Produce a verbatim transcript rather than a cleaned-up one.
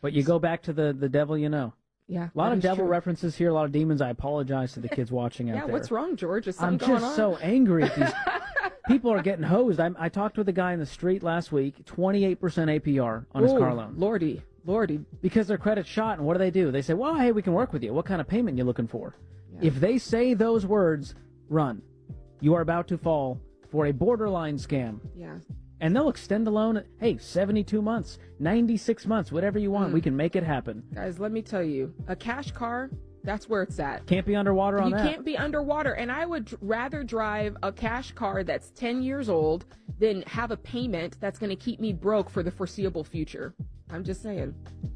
But you go back to the, the devil you know. Yeah. A lot that of is devil true. references here, a lot of demons. I apologize to the kids watching out Yeah, there. what's wrong, George? Is I'm something going just on? so angry at these people are getting hosed. I, I talked with a guy in the street last week, twenty-eight percent A P R on his Ooh, car loan. Lordy, Lordy. Because their credit's shot, and what do they do? They say, well, hey, we can work with you. What kind of payment are you looking for? Yeah. If they say those words, run. You are about to fall for a borderline scam. Yeah. And they'll extend the loan, hey, seventy-two months, ninety-six months, whatever you want. Mm. We can make it happen. Guys, let me tell you, a cash car, that's where it's at. Can't be underwater on you that. can't be underwater. And I would dr- rather drive a cash car that's ten years old than have a payment that's going to keep me broke for the foreseeable future. I'm just saying.